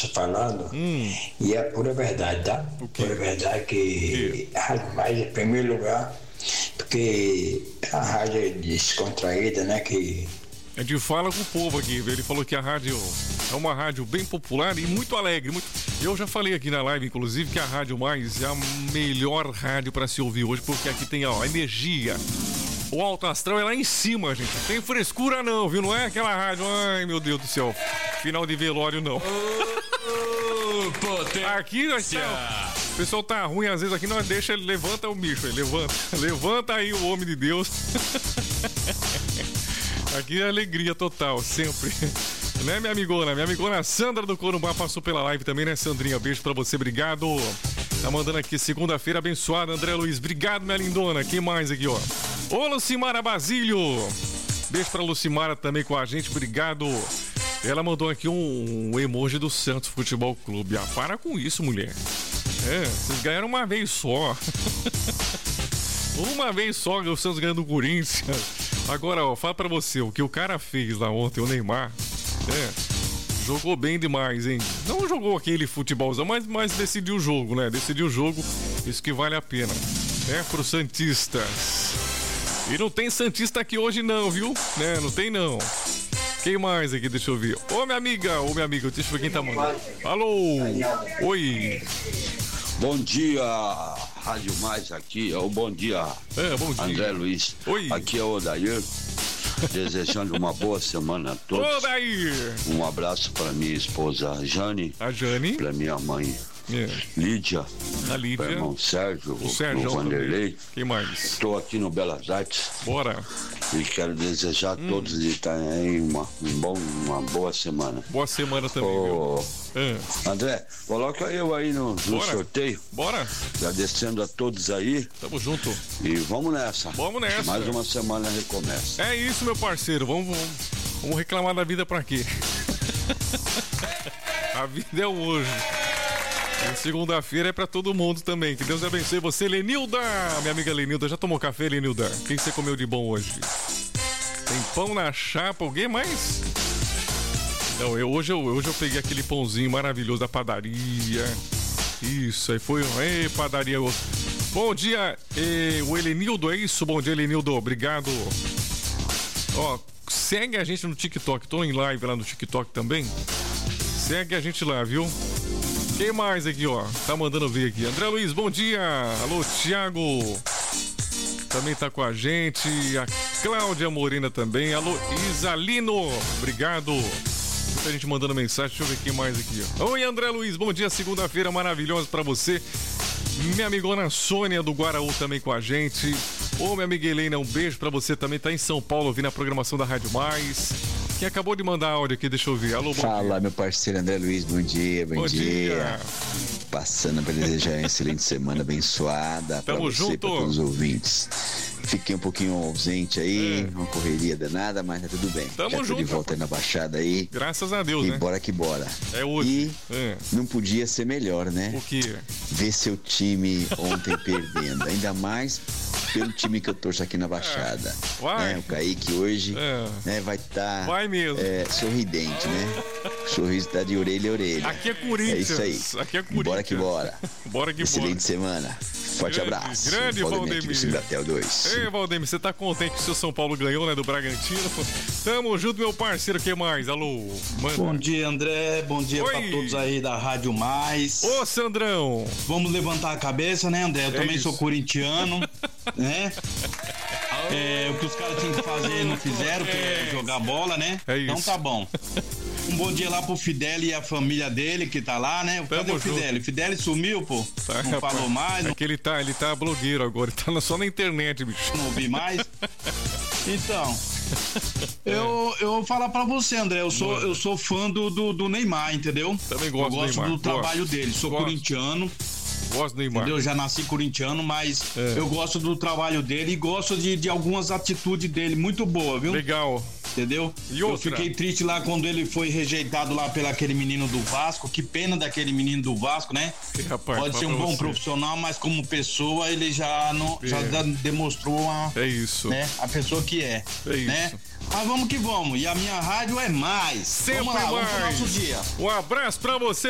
você falando, e é pura verdade, tá? Pura verdade que a Rádio Mais é em primeiro lugar, porque a rádio é descontraída, né? Que a gente fala com o povo aqui, ele falou que a rádio é uma rádio bem popular e muito alegre. Eu já falei aqui na live, inclusive, que a Rádio Mais é a melhor rádio para se ouvir hoje, porque aqui tem a energia. O alto astral é lá em cima, gente. Não tem frescura não, viu? Não é aquela rádio, ai meu Deus do céu, final de velório não. Aqui nós tá, o pessoal tá ruim, às vezes aqui nós deixa, ele levanta o bicho, ele levanta aí o homem de Deus. Aqui é alegria total, sempre. Né, minha amigona? Minha amigona Sandra do Corumbá passou pela live também, né, Sandrinha? Beijo pra você, obrigado. Tá mandando aqui, segunda-feira abençoada, André Luiz. Obrigado, minha lindona. Quem mais aqui, ó? Ô, Lucimara Basílio. Beijo pra Lucimara também com a gente, obrigado. Ela mandou aqui um emoji do Santos Futebol Clube. Ah, para com isso, mulher. Vocês ganharam uma vez só. Uma vez só o Santos ganhando do Corinthians. Agora, ó, fala pra você, o que o cara fez lá ontem, o Neymar, jogou bem demais, hein? Não jogou aquele futebolzão, mas decidiu o jogo, né? Decidiu o jogo, isso que vale a pena, né? Pro Santistas. E não tem Santista aqui hoje não, viu? Né? Não tem não. Quem mais aqui? Deixa eu ver. Ô, minha amiga, deixa eu ver quem tá mandando. Alô? Oi. Bom dia, Rádio Mais aqui, bom dia, bom dia. André Luiz. Oi. Aqui é o Odair, desejando uma boa semana a todos. Odair. Um abraço para minha esposa Jane, a Jane, para minha mãe Lídia, a Lídia, para irmão Sérgio, o Vanderlei. Quem mais? Estou aqui no Belas Artes. Bora. E quero desejar a todos de estarem uma boa semana. Boa semana também, André, coloca eu aí no sorteio. Bora. Agradecendo a todos aí. Tamo junto. E vamos nessa. Vamos nessa. Mais uma semana recomeça. É isso, meu parceiro. Vamos reclamar da vida pra quê? A vida é hoje. E segunda-feira é pra todo mundo também. Que Deus abençoe você, Lenilda. Minha amiga Lenilda, já tomou café, Lenilda? O que você comeu de bom hoje? Tem pão na chapa, alguém mais? Não, hoje eu peguei aquele pãozinho maravilhoso da padaria. Isso, aí foi padaria. Bom dia, o Elenildo, é isso? Bom dia, Elenildo, obrigado. Ó, segue a gente no TikTok, tô em live lá no TikTok também. Segue a gente lá, viu? Quem mais aqui, ó? Tá mandando ver aqui. André Luiz, bom dia. Alô, Thiago. Também tá com a gente. A Cláudia Morena também. Alô, Isalino. Obrigado. Muita gente mandando mensagem. Deixa eu ver quem mais aqui, ó. Oi, André Luiz. Bom dia. Segunda-feira maravilhosa pra você. Minha amigona Sônia do Guaraú também com a gente. Ô, minha amiga Helena, um beijo pra você também. Tá em São Paulo ouvindo a programação da Rádio Mais. Quem acabou de mandar áudio aqui, deixa eu ver. Alô, bom Fala, dia. Meu parceiro André Luiz, bom dia, bom dia. Passando para desejar uma excelente semana abençoada para você, para todos os ouvintes. Fiquei um pouquinho ausente aí, uma correria danada, mas tá tudo bem. Tamo já tô de volta aí na Baixada aí. Graças a Deus, e né? Bora que bora. É hoje. E não podia ser melhor, né? O quê? Ver seu time ontem perdendo. Ainda mais pelo time que eu torço aqui na Baixada. Vai. Né? O Kaique hoje né, vai estar sorridente, né? O sorriso tá de orelha a orelha. Aqui é Corinthians. É isso aí. Aqui é Corinthians. Bora que bora. Bora que excelente semana. Forte abraço. Grande Valdemir. Até o 2. Ei, Valdemir, você tá contente que o seu São Paulo ganhou, né? Do Bragantino? Tamo junto, meu parceiro. O que mais? Alô? Manda. Bom dia, André. Bom dia pra todos aí da Rádio Mais. Ô, Sandrão. Vamos levantar a cabeça, né, André? Eu também sou corintiano, né? O que os caras tinham que fazer não fizeram, que é jogar bola, né? Então tá bom. Um bom dia lá pro Fidel e a família dele que tá lá, né? Cadê o Fidel? O Fidel sumiu, pô. Tá, não falou mais. É que ele tá blogueiro agora, ele tá só na internet, bicho. Não ouvi mais. Então, eu vou falar pra você, André, eu sou fã do Neymar, entendeu? Também gosto do Neymar. Eu gosto do trabalho dele, sou corintiano. Gosto do Neymar. Entendeu? Eu já nasci corintiano, mas eu gosto do trabalho dele e gosto de algumas atitudes dele, muito boa, viu? Legal. Entendeu? Eu fiquei triste lá quando ele foi rejeitado lá pelo aquele menino do Vasco. Que pena daquele menino do Vasco, né? Rapaz, pode ser um bom profissional, mas como pessoa ele já demonstrou a pessoa que é. Né? Isso. Mas vamos que vamos. E a minha rádio é mais. Sempre vamos lá, mais. vamos pro nosso dia. Um abraço pra você.